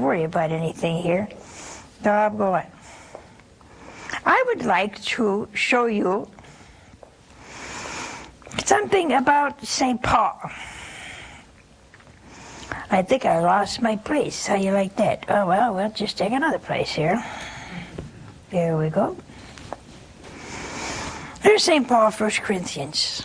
worry about anything here. So I'm going. I would like to show you something about St. Paul. I think I lost my place. How you like that? Oh, well, we'll just take another place here. There we go. There's St. Paul, 1 Corinthians.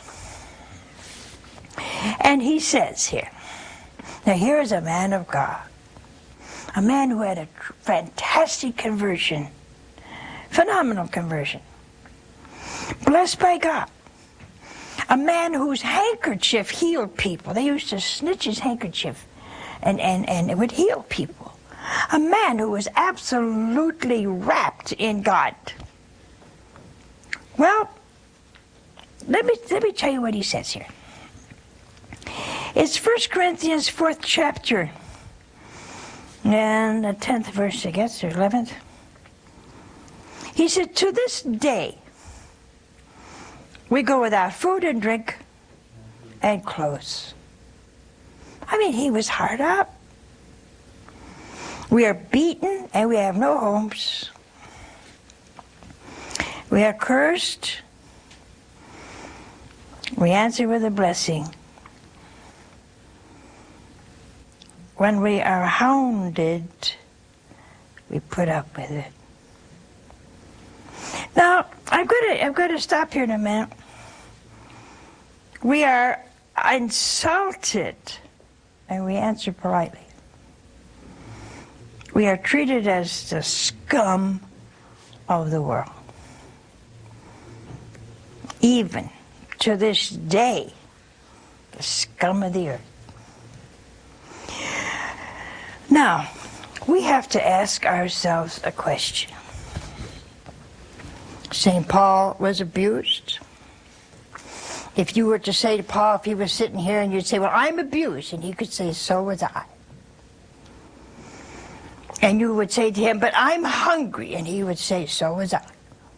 And he says here, now here is a man of God, a man who had a fantastic conversion, phenomenal conversion, blessed by God, a man whose handkerchief healed people. They used to snitch his handkerchief and it would heal people. A man who was absolutely wrapped in God. Well, let me tell you what he says here. It's 1 Corinthians 4th chapter and the 10th verse, I guess, or 11th. He said, to this day, we go without food and drink and clothes. I mean, he was hard up. We are beaten and we have no homes. We are cursed. We answer with a blessing. When we are hounded, we put up with it. Now, I'm going to stop here in a minute. We are insulted, and we answer politely. We are treated as the scum of the world. Even to this day, the scum of the earth. Now, we have to ask ourselves a question. St. Paul was abused. If you were to say to Paul, if he was sitting here and you'd say, well, I'm abused, and he could say, so was I. And you would say to him, but I'm hungry, and he would say, so was I.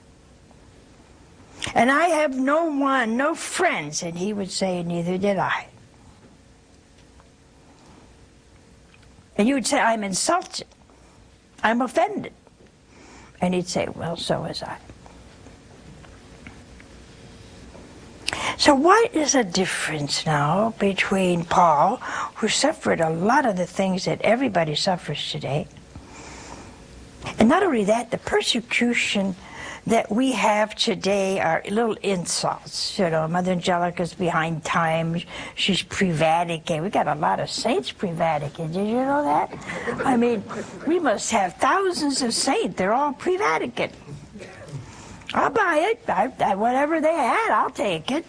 And I have no friends, and he would say, neither did I. And you would say, I'm insulted. I'm offended. And he'd say, well, so was I. So what is the difference now between Paul, who suffered a lot of the things that everybody suffers today, and not only that, the persecution that we have today are little insults. You know, Mother Angelica's behind time. She's pre-Vatican. We got a lot of saints pre-Vatican. Did you know that? I mean, we must have thousands of saints. They're all pre-Vatican. I'll buy it. Whatever they had, I'll take it.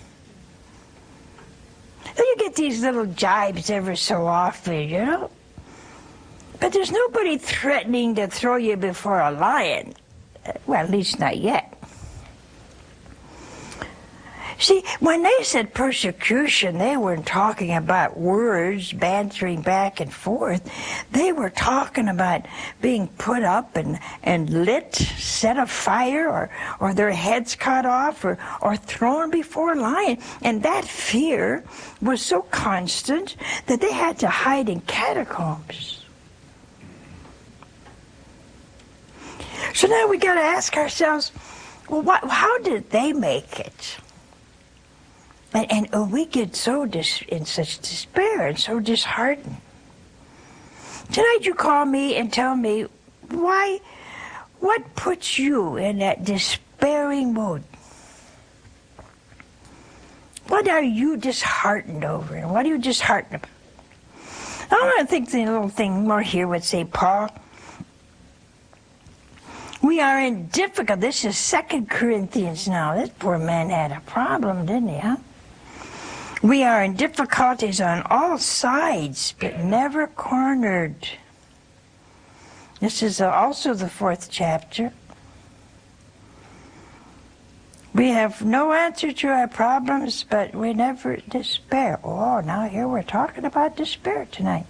So you get these little jibes every so often, you know. But there's nobody threatening to throw you before a lion. Well, at least not yet. See, when they said persecution, they weren't talking about words, bantering back and forth. They were talking about being put up and lit, set afire, or their heads cut off, or thrown before a lion. And that fear was so constant that they had to hide in catacombs. So now we got to ask ourselves, well, how did they make it? And we get so in such despair and so disheartened. Tonight you call me and tell me what puts you in that despairing mood? What are you disheartened over? And what are you disheartened about? I want to think a little thing more here with St. Paul. We are in difficult. This is 2 Corinthians now. This poor man had a problem, didn't he, huh? We are in difficulties on all sides, but never cornered. This is also the 4th chapter. We have no answer to our problems, but we never despair. Oh, now here we're talking about despair tonight.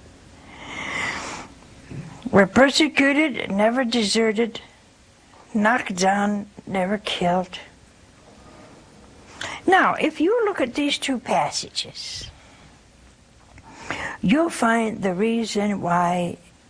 We're persecuted, never deserted, knocked down, never killed. Now, if you look at these two passages, you'll find the reason why